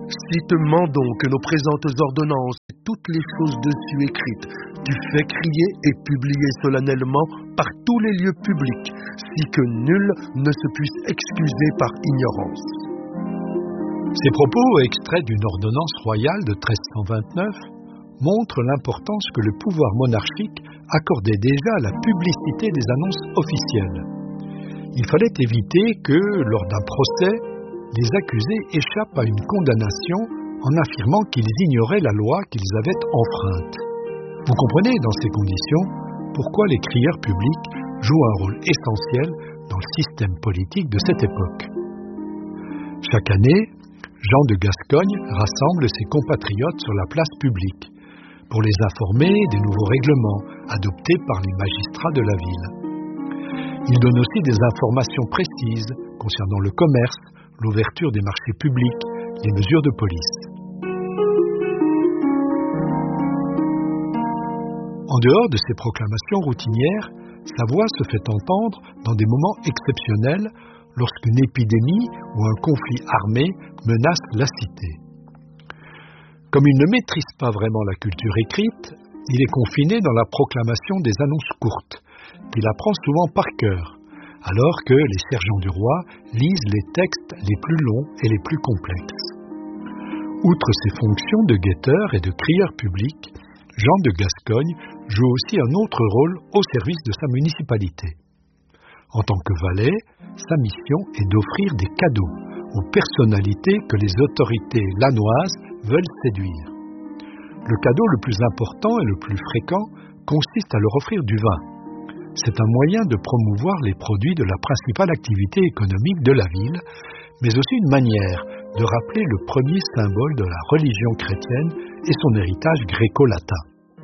Si te mandons que nos présentes ordonnances et toutes les choses dessus écrites, tu fais crier et publier solennellement par tous les lieux publics, si que nul ne se puisse excuser par ignorance. Ces propos, extraits d'une ordonnance royale de 1329, montrent l'importance que le pouvoir monarchique accordait déjà à la publicité des annonces officielles. Il fallait éviter que, lors d'un procès, les accusés échappent à une condamnation en affirmant qu'ils ignoraient la loi qu'ils avaient enfreinte. Vous comprenez, dans ces conditions, pourquoi les crieurs publics jouent un rôle essentiel dans le système politique de cette époque. Chaque année, Jean de Gascogne rassemble ses compatriotes sur la place publique pour les informer des nouveaux règlements adoptés par les magistrats de la ville. Il donne aussi des informations précises concernant le commerce, l'ouverture des marchés publics, les mesures de police. En dehors de ces proclamations routinières, sa voix se fait entendre dans des moments exceptionnels lorsqu'une épidémie ou un conflit armé menace la cité. Comme il ne maîtrise pas vraiment la culture écrite, il est confiné dans la proclamation des annonces courtes, qu'il apprend souvent par cœur, alors que les sergents du roi lisent les textes les plus longs et les plus complexes. Outre ses fonctions de guetteur et de crieur public, Jean de Gascogne joue aussi un autre rôle au service de sa municipalité. En tant que valet, sa mission est d'offrir des cadeaux aux personnalités que les autorités lannoises veulent séduire. Le cadeau le plus important et le plus fréquent consiste à leur offrir du vin. C'est un moyen de promouvoir les produits de la principale activité économique de la ville, mais aussi une manière de rappeler le premier symbole de la religion chrétienne et son héritage gréco-latin.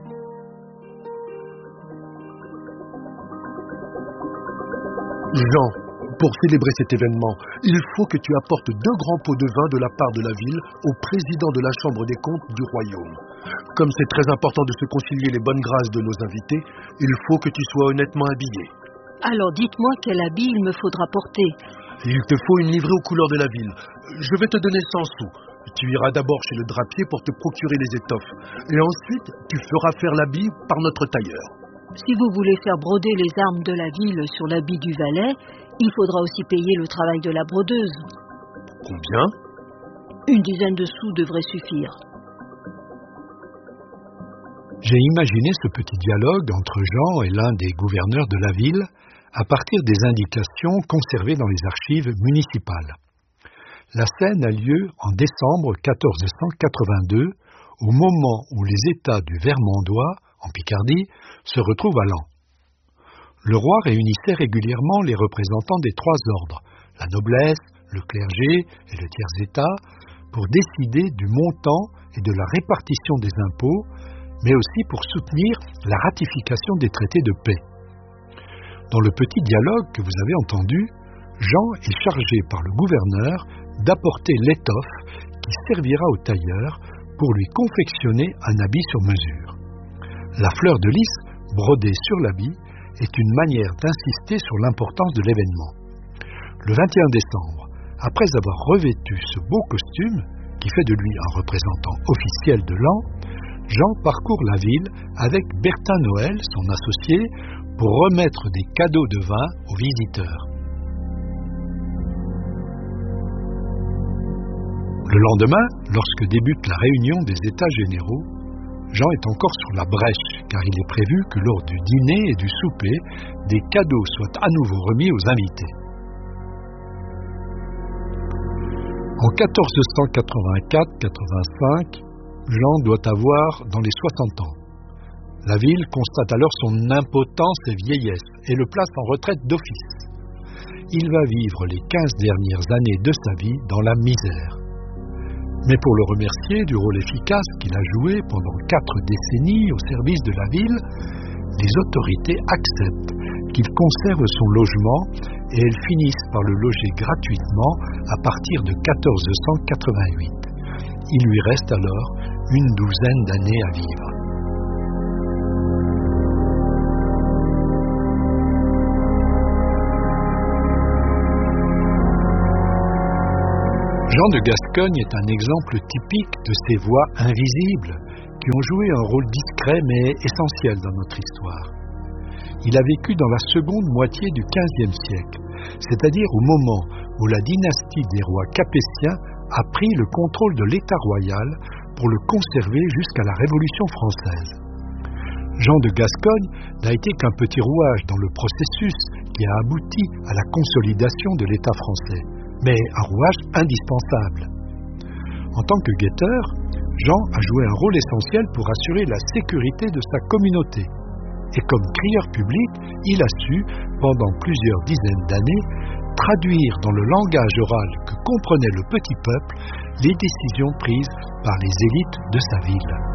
Jean, pour célébrer cet événement, il faut que tu apportes 2 grands pots de vin de la part de la ville au président de la Chambre des comptes du royaume. Comme c'est très important de se concilier les bonnes grâces de nos invités, il faut que tu sois honnêtement habillé. Alors dites-moi quel habit il me faudra porter. Il te faut une livrée aux couleurs de la ville. Je vais te donner 100 sous. Tu iras d'abord chez le drapier pour te procurer les étoffes. Et ensuite, tu feras faire l'habit par notre tailleur. Si vous voulez faire broder les armes de la ville sur l'habit du valet, il faudra aussi payer le travail de la brodeuse. Combien ? 10 de sous devrait suffire. J'ai imaginé ce petit dialogue entre Jean et l'un des gouverneurs de la ville à partir des indications conservées dans les archives municipales. La scène a lieu en décembre 1482, au moment où les États du Vermandois, en Picardie, se retrouvent à Laon. Le roi réunissait régulièrement les représentants des 3 ordres, la noblesse, le clergé et le tiers-état, pour décider du montant et de la répartition des impôts, mais aussi pour soutenir la ratification des traités de paix. Dans le petit dialogue que vous avez entendu, Jean est chargé par le gouverneur d'apporter l'étoffe qui servira au tailleur pour lui confectionner un habit sur mesure. La fleur de lys brodée sur l'habit est une manière d'insister sur l'importance de l'événement. Le 21 décembre, après avoir revêtu ce beau costume, qui fait de lui un représentant officiel de Laon, Jean parcourt la ville avec Bertin Noël, son associé, pour remettre des cadeaux de vin aux visiteurs. Le lendemain, lorsque débute la réunion des États généraux, Jean est encore sur la brèche, car il est prévu que lors du dîner et du souper, des cadeaux soient à nouveau remis aux invités. En 1484-85, Jean doit avoir dans les 60 ans. La ville constate alors son impotence et vieillesse et le place en retraite d'office. Il va vivre les 15 dernières années de sa vie dans la misère. Mais pour le remercier du rôle efficace qu'il a joué pendant 4 décennies au service de la ville, les autorités acceptent qu'il conserve son logement et elles finissent par le loger gratuitement à partir de 1488. Il lui reste alors une 12aine d'années à vivre. Jean de Gascogne est un exemple typique de ces voix invisibles qui ont joué un rôle discret mais essentiel dans notre histoire. Il a vécu dans la seconde moitié du XVe siècle, c'est-à-dire au moment où la dynastie des rois capétiens a pris le contrôle de l'État royal pour le conserver jusqu'à la Révolution française. Jean de Gascogne n'a été qu'un petit rouage dans le processus qui a abouti à la consolidation de l'État français, mais un rouage indispensable. En tant que guetteur, Jean a joué un rôle essentiel pour assurer la sécurité de sa communauté. Et comme crieur public, il a su, pendant plusieurs dizaines d'années, traduire dans le langage oral que comprenait le petit peuple les décisions prises par les élites de sa ville.